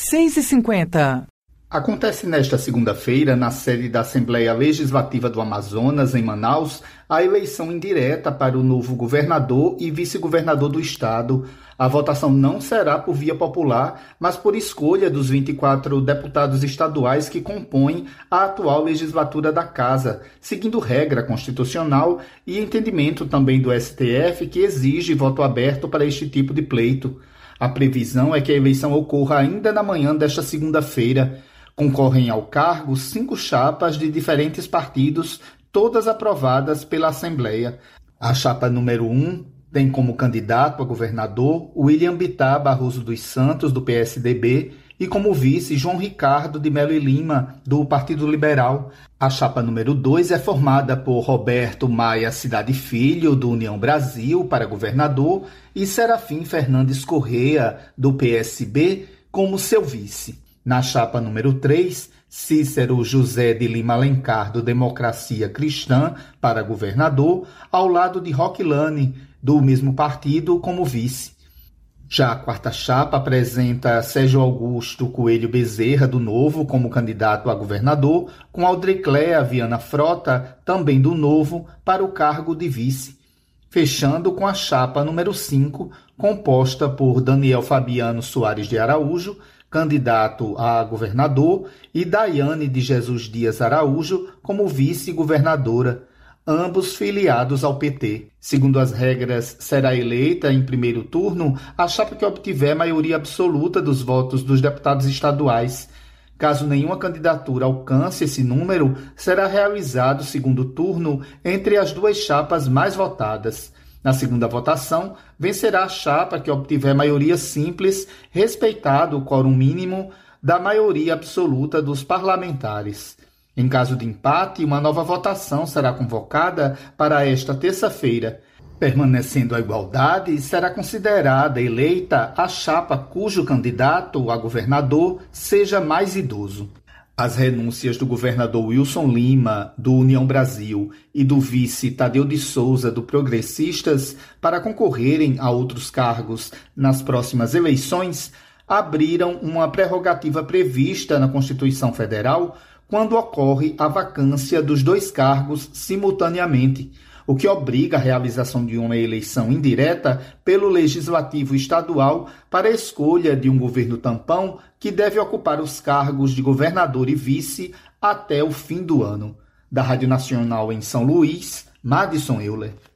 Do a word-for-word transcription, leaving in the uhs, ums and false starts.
seis e cinquenta. Acontece nesta segunda-feira, na sede da Assembleia Legislativa do Amazonas, em Manaus, a eleição indireta para o novo governador e vice-governador do estado. A votação não será por via popular, mas por escolha dos vinte e quatro deputados estaduais que compõem a atual legislatura da Casa, seguindo regra constitucional e entendimento também do S T F, que exige voto aberto para este tipo de pleito. A previsão é que a eleição ocorra ainda na manhã desta segunda-feira. Concorrem ao cargo cinco chapas de diferentes partidos, todas aprovadas pela Assembleia. A chapa número um tem como candidato a governador William Bittar Barroso dos Santos, do P S D B, e como vice João Ricardo de Melo e Lima, do Partido Liberal. A chapa número dois é formada por Roberto Maia Cidade Filho, do União Brasil, para governador, e Serafim Fernandes Correa, do P S B, como seu vice. Na chapa número três, Cícero José de Lima Alencar, do Democracia Cristã, para governador, ao lado de Roquilane, do mesmo partido, como vice. Já a quarta chapa apresenta Sérgio Augusto Coelho Bezerra, do Novo, como candidato a governador, com Aldricléa Viana Frota, também do Novo, para o cargo de vice. Fechando com a chapa número cinco, composta por Daniel Fabiano Soares de Araújo, candidato a governador, e Daiane de Jesus Dias Araújo como vice-governadora, ambos filiados ao P T. Segundo as regras, será eleita em primeiro turno a chapa que obtiver maioria absoluta dos votos dos deputados estaduais. Caso nenhuma candidatura alcance esse número, será realizado o segundo turno entre as duas chapas mais votadas. Na segunda votação, vencerá a chapa que obtiver maioria simples, respeitado o quórum mínimo da maioria absoluta dos parlamentares. Em caso de empate, uma nova votação será convocada para esta terça-feira. Permanecendo a igualdade, será considerada eleita a chapa cujo candidato a governador seja mais idoso. As renúncias do governador Wilson Lima, do União Brasil, e do vice Tadeu de Souza, do Progressistas, para concorrerem a outros cargos nas próximas eleições, abriram uma prerrogativa prevista na Constituição Federal quando ocorre a vacância dos dois cargos simultaneamente, o que obriga a realização de uma eleição indireta pelo Legislativo Estadual para a escolha de um governo tampão que deve ocupar os cargos de governador e vice até o fim do ano. Da Rádio Nacional em São Luís, Madison Euler.